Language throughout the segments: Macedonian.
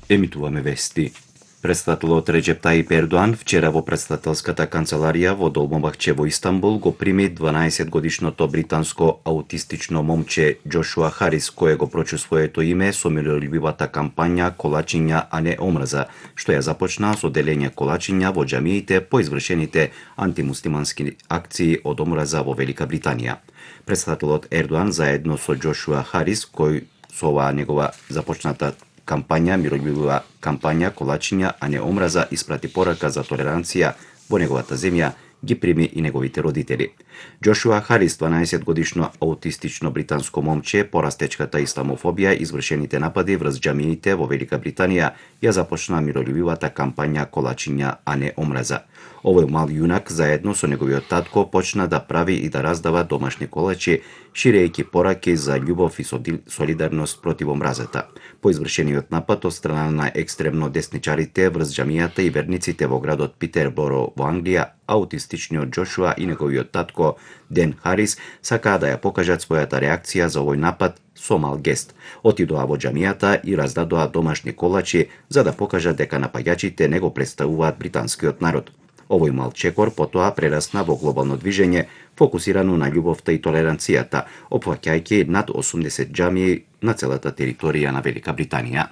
Емитуваме вести. Председателот Реджеп Таип Ердоан вчера во председателската канцеларија во Долмобахче во Истанбул го прими 12-годишното британско аутистично момче Џошуа Харис, кое го прочу своето име со мирољубивата кампања Колачиња, а не омраза, што ја започна со делење колачиња во џамиите по извршените антимуслимански акции од омраза во Велика Британија. Председателот Ердоан заедно со Џошуа Харис, кој со оваа негова започната кампања, мирољубива кампања Колачиња, а не омраза, испрати порака за толеранција во неговата земја, ги прими и неговите родители. Џошуа Харис, 12-годишно аутистично британско момче, по растечката исламофобија и извршените напади врз џамиите во Велика Британија, ја започна мирољубивата кампања Колачиња, а не омраза. Овој мал јунак заедно со неговиот татко почна да прави и да раздава домашни колачи, ширејќи пораки за љубов и солидарност против омразата. По извршениот напад од страна на екстремно десничарите врз џамијата и верниците во градот Питерборо во Англија, аутистичниот Џошуа и неговиот татко Ден Харис сакаа да ја покажат својата реакција за овој напад со мал гест. Отидоа во џамијата и раздадоа домашни колачи за да покажат дека напаѓачите не го представуваат британскиот народ. Овој мал чекор потоа прерасна во глобално движење фокусирано на љубовта и толеранцијата, опфаќајќи над 80 џамии на целата територија на Велика Британија.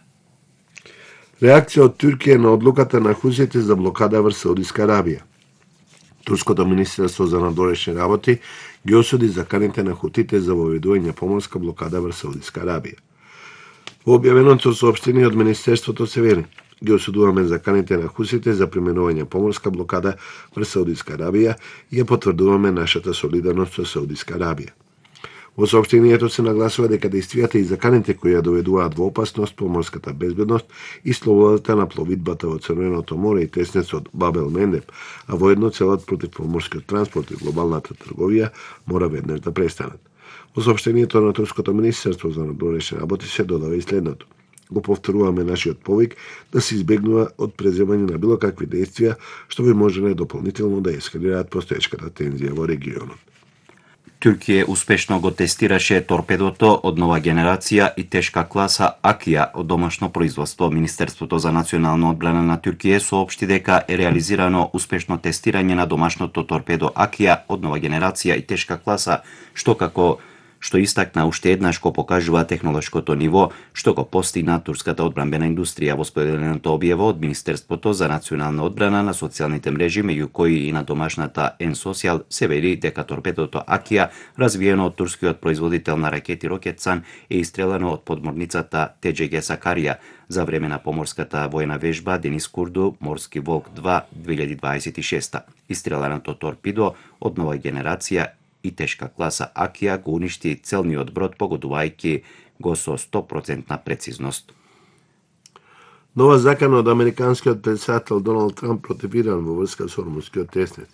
Реакција од Туркија на одлуката на хусите за блокада врз Саудиска Арабија. Турското министерство за надворешни работи ги осуди заканите на хутите за воведување поморска блокада врз Саудиска Арабија. Во објавеното соопштение од министерството се вели: ги осудуваме заканите на хусите за применување поморска блокада врз Саудиска Арабија и ја потврдуваме нашата солидарност со Саудиска Арабија. Во соопштението се нагласува дека действијата и заканите кои ја доведуваат во опасност поморската безбедност и слободата на пловидбата во Црвеното море и теснецот Бабел Мендеб, а воедно целот против поморскиот транспорт и глобалната трговија мора веднаш да престанат. Во соопштението на Турското министерство за надворешни работи се додава и следното: го повторуваме нашиот повик да се избегнува од преземање на било какви действија што би можеле дополнително да ескалираат постоечката тензија во регионот. Туркија успешно го тестираше торпедото од нова генерација и тешка класа Акија од домашно производство. Министерството за национална одбрана на Туркија соопшти дека е реализирано успешно тестирање на домашното торпедо Акија од нова генерација и тешка класа, што истакна уште еднаш го покажува технолошкото ниво што го постигна турската одбранбена индустрија. Во споделената објава од Министерството за национална одбрана на социјалните мрежи, меѓу кои и на домашната N-Social, се вели дека торпедото Акија, развиено од турскиот производител на ракети Рокетсан, е истрелано од подморницата ТџГ Сакарија за време на поморската воена вежба Денис Курду Морски волк 2 2026. Истреленото торпидо од нова генерација и тешка класа Акија го уништи целниот брод, погодувајќи го со 100% прецизност. Нова закана од американскиот председател Доналд Трамп против Иран во врска со Ормускиот теснец.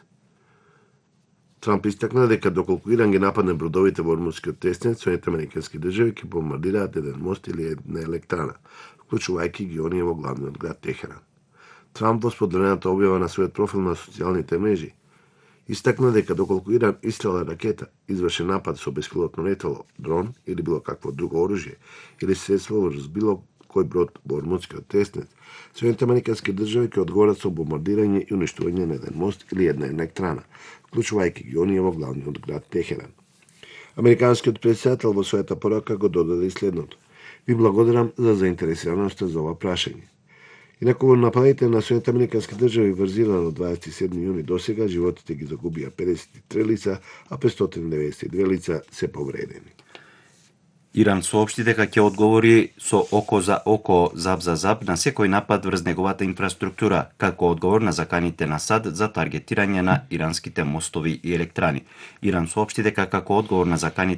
Трамп истакна дека доколку Иран ги нападне бродовите во Ормускиот теснец, Соединетите американски држави ќе бомбардираат еден мост или една електрана, вклучувајќи ги оние во главниот град Техеран. Трамп во споделената објава на својот профил на социјалните мрежи истакна дека доколку Иран истрела ракета, изврши напад со беспилотно летало, дрон или било какво друго оружје или средство врз било кој брод во Ормускиот теснец, Соединетите американски држави ќе одговорат со бомбардирање и уништување на еден мост или една електрана, вклучувајќи ги оние во главниот град Техеран. Американскиот председател во својата порака го додаде и следното: ви благодарам за заинтересираноста за ова прашање. Инаку во нападите на Соединетите американски држави врз Иран од 27 јуни досега животите ги загубија 53 лица, а 592 лица се повредени. Иран соопшти дека ќе одговори со око за око, зап за зап на секој напад врз неговата инфраструктура, како одговор на заканите на САД за таргетирање на иранските мостови и електрани. Иран соопшти дека како одговор на заканите